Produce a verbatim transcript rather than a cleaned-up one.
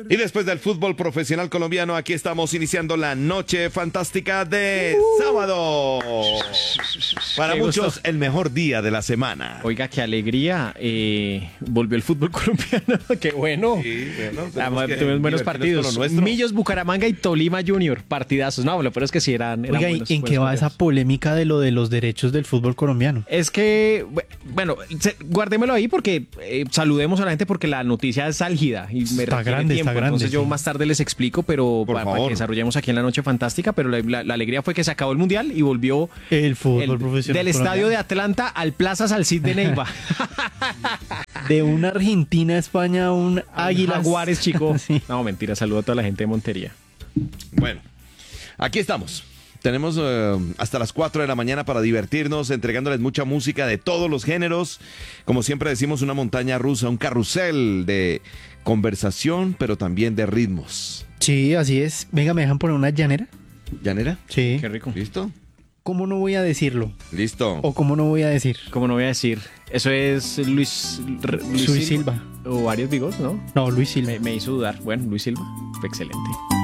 Y después del fútbol profesional colombiano, aquí estamos iniciando la noche fantástica de Uh. sábado. Para Qué muchos, gusto. el mejor día de la semana. Oiga, qué alegría. Eh, volvió el fútbol colombiano. Qué bueno. Sí, bueno, Ah, tenemos que tuvimos buenos divertirnos partidos. con lo nuestro. Millos, Bucaramanga y Tolima Junior. Partidazos. No, lo peor es que sí eran. eran Oiga, ¿y buenos- en qué buenos va esa partidos. polémica de lo de los derechos del fútbol colombiano? Es que, bu- bueno, se- guardémoslo ahí porque eh, saludemos a la gente porque la noticia es álgida y me Está requiere grande, tiempo. está grande, Entonces yo sí. más tarde les explico, pero Por para, para favor. que desarrollemos aquí en la noche fantástica. Pero la, la- la alegría fue que se acabó el mundial y volvió El fútbol el- profesional del estadio de colombiano. Atlanta al Plaza Salcid de Neiva. De una Argentina a España a un Águilas. Jaguares, chico. Sí. No, mentira, saludo a toda la gente de Montería. Bueno, aquí estamos. Tenemos eh, hasta las cuatro de la mañana para divertirnos, entregándoles mucha música de todos los géneros. Como siempre decimos, una montaña rusa, un carrusel de conversación, pero también de ritmos. Sí, así es. Venga, ¿me dejan poner una llanera? ¿Llanera? Sí. Qué rico. ¿Listo? ¿Cómo no voy a decirlo? Listo. ¿O cómo no voy a decir? Como no voy a decir, eso es Luis, R- Luis Silva. O Arias Vigos, ¿no? No, Luis Silva. Me, me hizo dudar. Bueno, Luis Silva, fue excelente.